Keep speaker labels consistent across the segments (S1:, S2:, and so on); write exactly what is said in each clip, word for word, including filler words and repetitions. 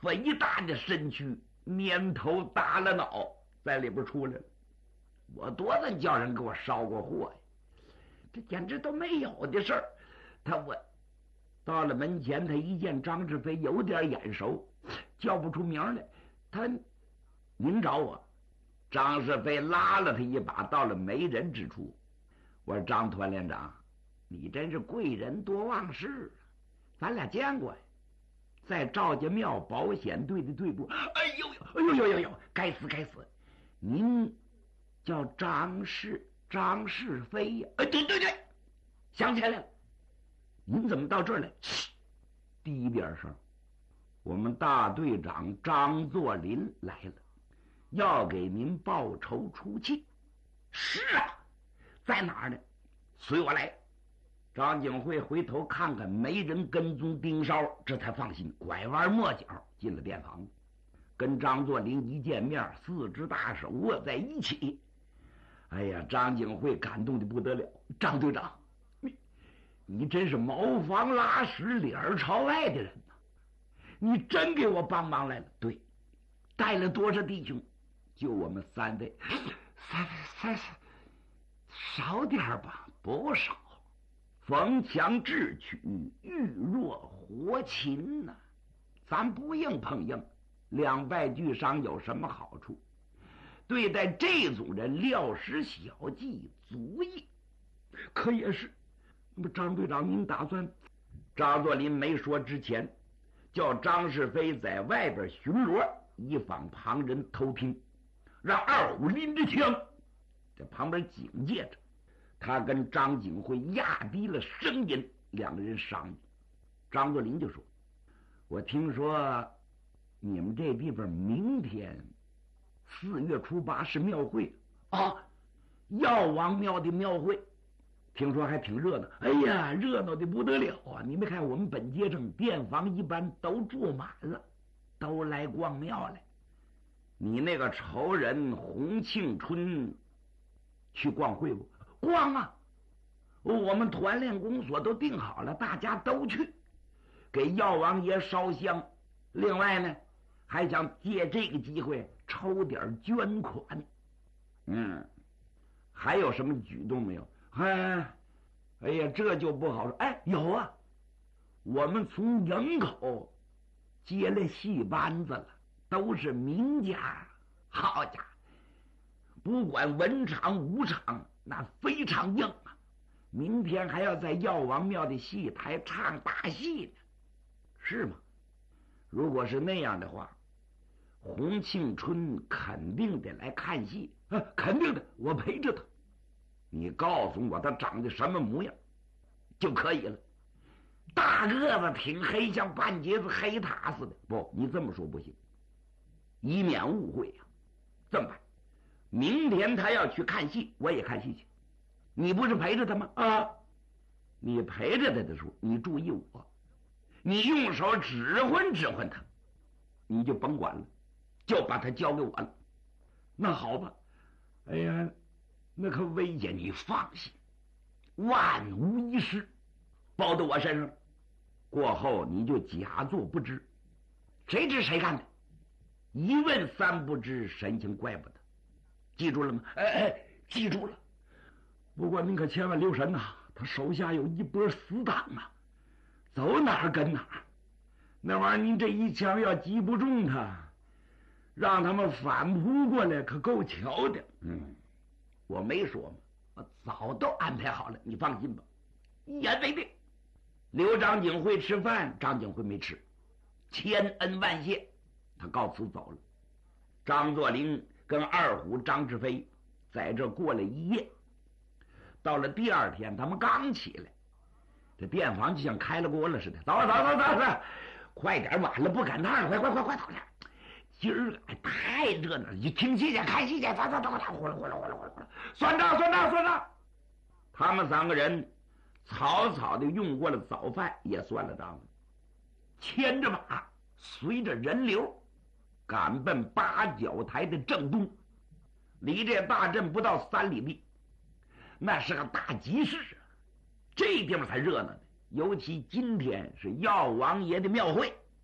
S1: 肥大的身躯，年头大了脑，在里边出来了。我多咱叫人给我捎过货呀，这简直都没有的事儿。他我到了门前，他一见张志飞有点眼熟，叫不出名来。他，您找我？张世飞拉了他一把，到了没人之处。我说张团连长，你真是贵人多忘事，咱俩见过呀，在赵家庙保险队的队部。哎呦哎呦呦呦呦，该死该死！您叫张世张世飞呀？哎，对对对，想起来了。您怎么到这儿来？第一边声，我们大队长张作霖来了，要给您报仇出气。是啊，在哪儿呢？随我来。张景惠回头看看没人跟踪盯梢，这才放心，拐弯抹角进了店房，跟张作霖一见面，四只大手握在一起。哎呀，张景惠感动的不得了。张队长，你你真是茅房拉屎脸朝外的人呐！你真给我帮忙来了。对，带了多少弟兄？就我们三位。三三三少点吧，不少。逢强智取，遇弱活擒呐、啊！咱不硬碰硬，两败俱伤有什么好处？对待这种人，料施小计足矣。可也是，那么张队长，您打算？张作霖没说之前，叫张世飞在外边巡逻，以防旁人偷听，让二虎拎着枪在旁边警戒着。他跟张景惠压低了声音，两个人商议。张作霖就说：“我听说你们这地方明天四月初八是庙会啊，药王庙的庙会，听说还挺热闹。哎呀，热闹的不得了啊！你没看我们本街上店房一般都住满了，都来逛庙来。你那个仇人洪庆春去逛会不？逛啊！我们团练公所都定好了，大家都去给药王爷烧香。另外呢，还想借这个机会抽点捐款。嗯，还有什么举动没有？哎，哎呀，这就不好说。哎，有啊，我们从营口接了戏班子了，都是名家。好家伙，不管文场武场，那非常硬啊！明天还要在药王庙的戏台唱大戏呢，是吗？如果是那样的话，洪庆春肯定得来看戏啊，肯定的，我陪着他。你告诉我他长得什么模样就可以了。大个子挺黑，像半截子黑塔似的。不，你这么说不行，以免误会呀、啊。这么办？明天他要去看戏，我也看戏去。你不是陪着他吗？啊，你陪着他的时候，你注意我，你用手指挥指挥他，你就甭管了，就把他交给我了。那好吧，哎呀，那可危险，你放心，万无一失，包到我身上。过后你就假作不知，谁知谁干的？一问三不知，神情怪不得。记住了吗？哎哎，记住了。不过您可千万留神呐、啊，他手下有一波死党啊，走哪儿跟哪儿。那玩意儿您这一枪要击不中他，让他们反扑过来，可够巧的。嗯，我没说嘛，我早都安排好了，你放心吧，一言为定。留张景惠吃饭，张景惠没吃，千恩万谢，他告辞走了。张作霖跟二虎张志飞在这过了一夜。到了第二天，他们刚起来，这店房就像开了锅了似的。走走走走走，快点，晚了不赶趟，快快快快走去！今儿个太热闹了，你听戏去，看戏去，走走走走，呼啦呼啦呼啦呼啦，算账算账算账！他们三个人草草的用过了早饭，也算了账了，牵着马，随着人流，赶奔八角台的正东，离这大镇不到三里地。那是个大集市啊，这地方才热闹呢。尤其今天是药王爷的庙会，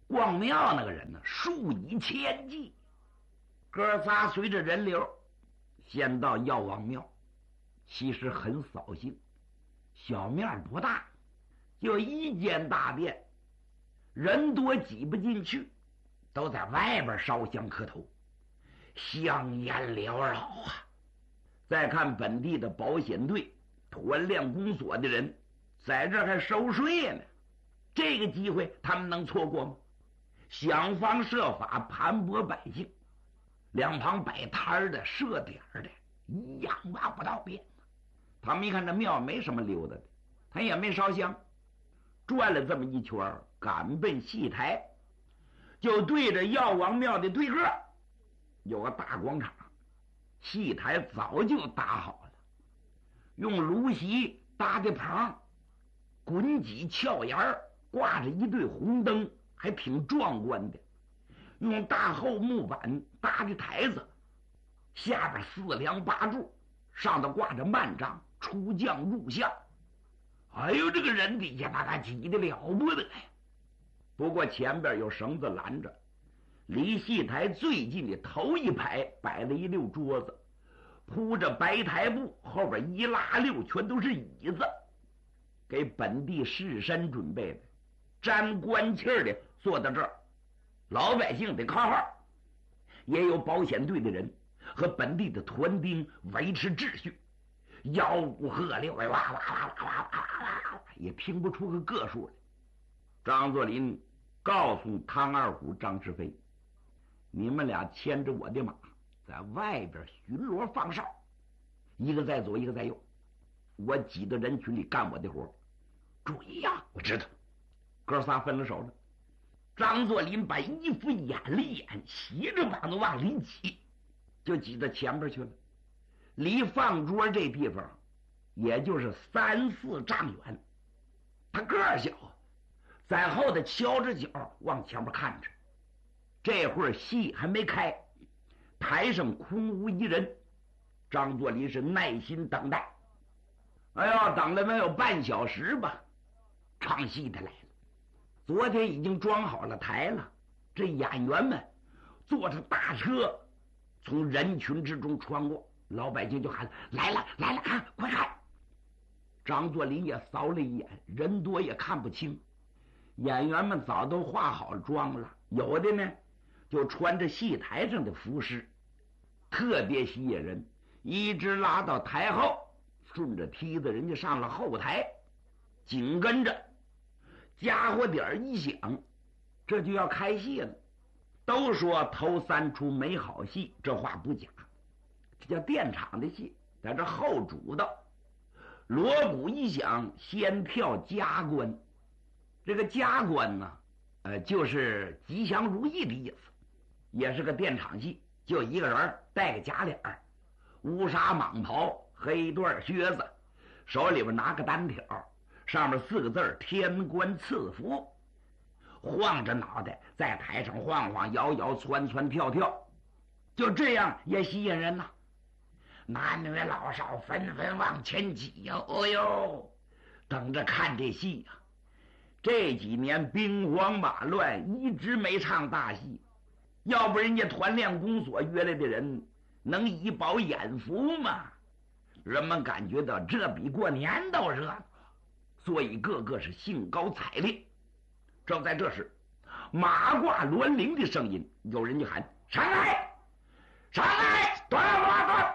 S1: 逛庙那个人呢，数以千计。哥仨随着人流先到药王庙，其实很扫兴，小庙不大，就一间大殿，人多挤不进去，都在外边烧香磕头，香烟缭绕啊。再看本地的保险队、团练公所的人在这还收税呢，这个机会他们能错过吗？想方设法盘剥百姓，两旁摆摊的、设点的，一样挖不到边。他们一看这庙没什么溜达的，他也没烧香，转了这么一圈，赶奔戏台，就对着药王庙的对个有个大广场，戏台早就搭好了，用芦席搭的棚，滚几翘檐儿，挂着一对红灯，还挺壮观的。用大厚木板搭的台子，下边四梁八柱，上头挂着幔帐，出将入相。哎呦，这个人底下那个挤得了不得呀！不过前边有绳子拦着，离戏台最近的头一排摆了一溜桌子，铺着白台布，后边一拉溜全都是椅子，给本地士绅准备的，沾官气的坐到这儿，老百姓得靠号，也有保险队的人和本地的团丁维持秩序，吆五喝六，哇哇哇哇哇哇哇，也听不出个个数来。张作霖告诉汤二虎、张世飞，你们俩牵着我的马，在外边巡逻放哨，一个在左，一个在右，我挤到人群里干我的活。注意呀！我知道。哥仨分了手了。张作霖把衣服掩了掩，斜着膀子往里挤，就挤到前边去了。离放桌这地方也就是三四丈远，他个儿小，在后头敲着脚往前面看着。这会儿戏还没开，台上空无一人，张作霖是耐心等待。哎呀，等了能有半小时吧，唱戏的来了。昨天已经装好了台了，这演员们坐着大车从人群之中穿过，老百姓就喊来了来了，看快看！张作霖也扫了一眼，人多也看不清，演员们早都化好妆了，有的呢就穿着戏台上的服饰，特别吸引人，一直拉到台后，顺着梯子人家上了后台，紧跟着家伙点一响，这就要开戏了。都说头三出没好戏，这话不假，这叫电场的戏，在这后主的锣鼓一响，先跳加官。这个加官呢，呃，就是吉祥如意的意思，也是个电场戏，就一个人戴个假脸，乌纱蟒袍，黑缎靴子，手里边拿个单条，上面四个字天官赐福，晃着脑袋在台上晃晃摇摇窜窜跳跳，就这样也吸引人呐。男女老少纷纷往前挤呀，哦呦，等着看这戏呀。这几年兵荒马乱，一直没唱大戏，要不人家团练公所约来的人能以饱眼福吗？人们感觉到这比过年都热闹，所以个个是兴高采烈。正在这时，马挂銮铃的声音，有人就喊上来上来，端端端，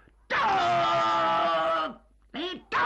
S1: 张你张，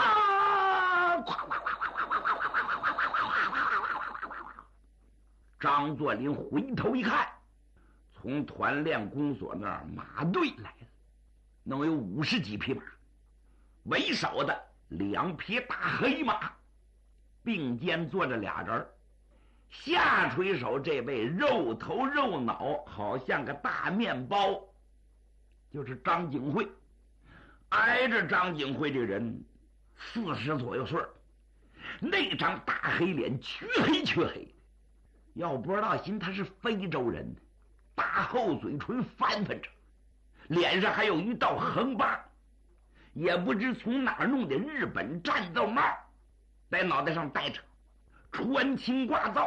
S1: 张作霖回头一看，从团练公所那儿马队来了，能有五十几匹马，为首的两匹大黑马，并肩坐着俩人，下垂手这位肉头肉脑，好像个大面包，就是张景惠。挨着张景惠这人四十左右岁，那张大黑脸黢黑黢黑，要不知道心他是非洲人，大厚嘴唇翻翻着，脸上还有一道横疤，也不知从哪儿弄的日本战斗帽，在脑袋上戴着，穿青挂皂，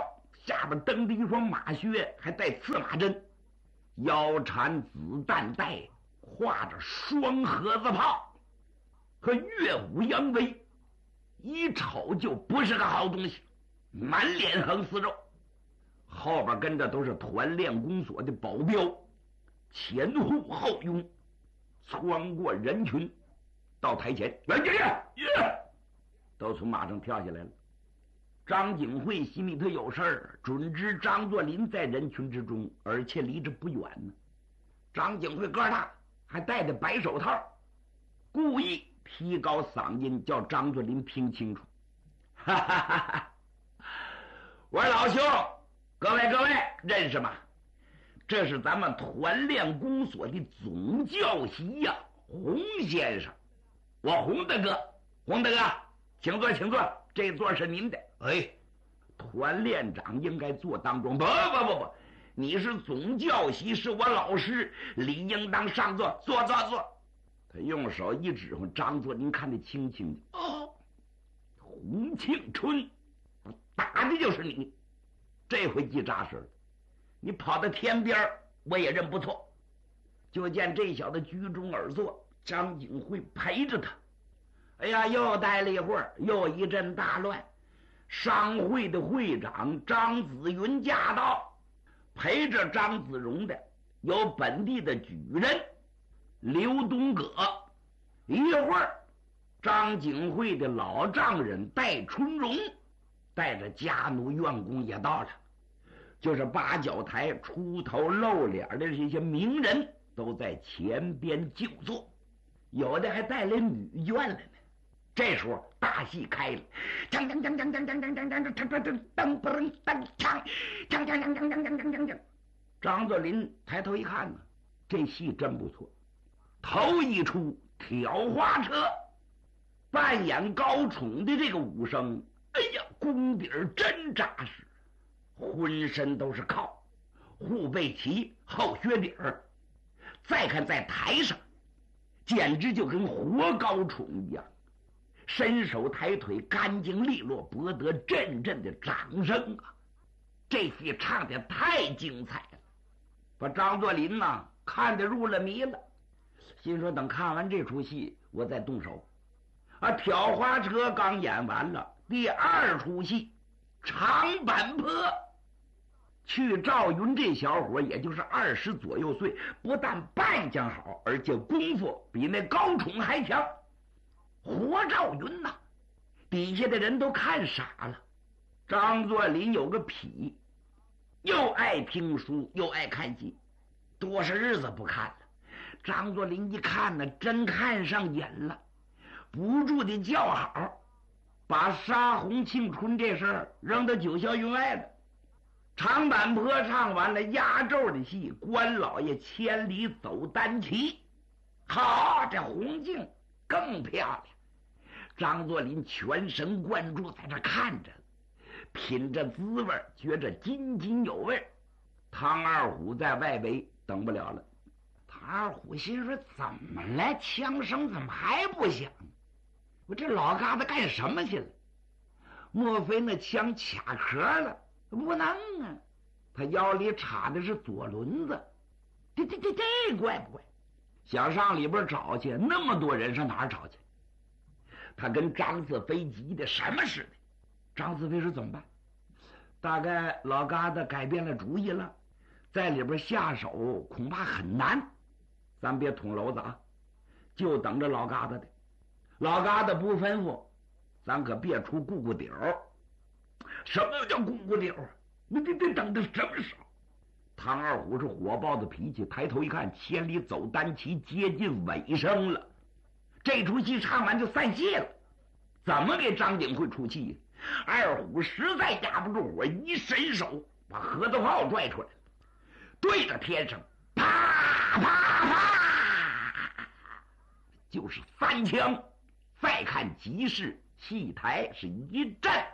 S1: 下边蹬着一双马靴，还带刺马针，腰缠子弹带，画着双盒子炮和乐舞扬威，一瞅就不是个好东西，满脸横丝肉。后边跟着都是团练公所的保镖，前呼后拥，穿过人群到台前，来姐姐，都从马上跳下来了。张景惠心里头有事儿，准知张作霖在人群之中，而且离着不远呢。张景惠个儿大，还戴着白手套，故意提高嗓音叫张作霖听清楚。哈哈哈哈！我说老兄，各位各位，认识吗？这是咱们团练公所的总教习呀、啊，洪先生。我洪大哥，洪大哥，请坐，请坐，这座是您的。哎，团练长应该坐当中。不不不不，你是总教习，是我老师，理应当上座，坐坐坐。他用手一指挥，张作霖看得清清的。哦，洪庆春，打的就是你。这回记扎实了，你跑到天边我也认不错。就见这小子居中而坐，张景惠陪着他。哎呀，又待了一会儿，又一阵大乱。商会的会长张子云驾到，陪着张子荣的有本地的举人刘东葛。一会儿，张景惠的老丈人戴春荣带着家奴院工也到了，就是八角台出头露脸的这些名人都在前边就坐，有的还带来女眷来呢。这时候大戏开了，锵锵锵锵锵锵锵锵锵锵锵锵噔不噔噔锵锵锵锵锵锵锵锵锵锵。张作霖抬头一看呢，这戏真不错。头一出挑花车，扮演高宠的这个武生，哎呀，功底儿真扎实，浑身都是靠，护背齐，后靴底儿。再看在台上，简直就跟活高宠一样，伸手抬腿干净利落，博得阵阵的掌声啊！这戏唱得太精彩了，把张作霖呐看得入了迷了，心说等看完这出戏我再动手。而挑花车刚演完了，第二出戏长坂坡。去赵云这小伙也就是二十左右岁，不但扮相好，而且功夫比那高宠还强。活赵云呐、啊，底下的人都看傻了。张作霖有个痞，又爱听书又爱看戏，多少日子不看了。张作霖一看呢，真看上眼了，不住的叫好，把杀洪庆春这事儿扔到九霄云外了。长坂坡唱完了压轴的戏，关老爷千里走单骑。好，这洪静更漂亮。张作霖全神贯注在这看着，品着滋味，觉着津津有味。唐二虎在外围等不了了。唐二虎心说：怎么了？枪声怎么还不响？我这老疙瘩干什么去了？莫非那枪卡壳了？不能啊，他腰里插的是左轮子，这这这这怪不怪？想上里边找去，那么多人上哪儿找去？他跟张子飞急的什么似的。张子飞说：怎么办？大概老疙瘩改变了主意了，在里边下手恐怕很难。咱别捅娄子啊，就等着老疙瘩的。老疙瘩不吩咐，咱可别出咕咕屌。什么叫咕咕屌啊？你得得等到什么时候？唐二虎是火爆的脾气，抬头一看，千里走单骑接近尾声了。这出戏唱完就散戏了，怎么给张景惠出气？二虎实在压不住火，一伸手把盒子炮拽出来，对着天上啪啪啪，就是三枪。再看集市戏台是一阵